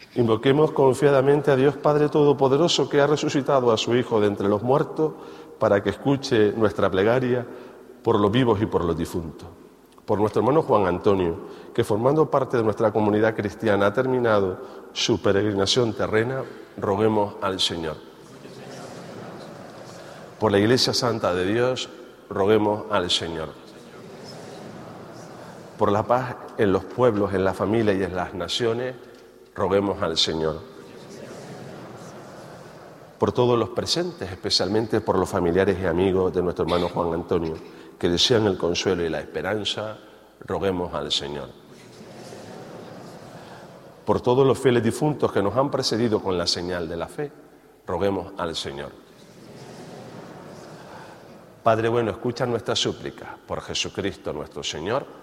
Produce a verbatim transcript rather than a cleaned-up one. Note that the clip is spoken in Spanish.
Invoquemos confiadamente a Dios Padre Todopoderoso, que ha resucitado a su Hijo de entre los muertos, para que escuche nuestra plegaria por los vivos y por los difuntos. Por nuestro hermano Juan Antonio, que formando parte de nuestra comunidad cristiana ha terminado su peregrinación terrena, roguemos al Señor. Por la Iglesia Santa de Dios, roguemos al Señor. Por la paz en los pueblos, en la familia y en las naciones, roguemos al Señor. Por todos los presentes, especialmente por los familiares y amigos de nuestro hermano Juan Antonio, que desean el consuelo y la esperanza, roguemos al Señor. Por todos los fieles difuntos que nos han precedido con la señal de la fe, roguemos al Señor. Padre bueno, escucha nuestras súplicas por Jesucristo nuestro Señor.